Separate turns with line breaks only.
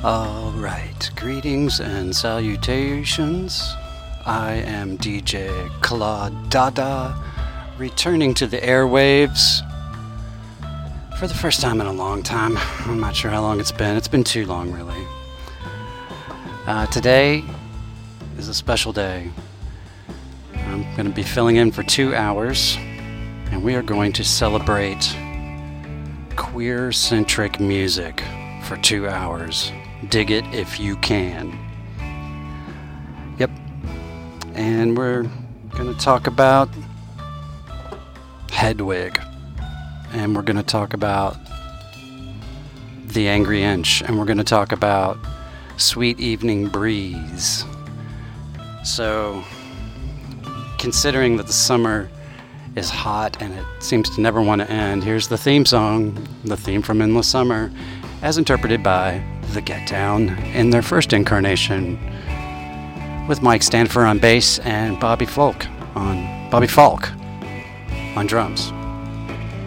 Alright, greetings and salutations. I am DJ Claude Dada, returning to the airwaves for the first time in a long time. I'm not sure how long it's been. It's been too long, really. Today is a special day. I'm going to be filling in for 2 hours, and we are going to celebrate queer-centric music for 2 hours. Dig it if you can. Yep. And we're going to talk about Hedwig. And we're going to talk about The Angry Inch. And we're going to talk about Sweet Evening Breeze. So, considering that the summer is hot and it seems to never want to end, here's the theme song, the theme from Endless Summer, as interpreted by The Get Down in their first incarnation, with Mike Stanford on bass and Bobby Falk on drums.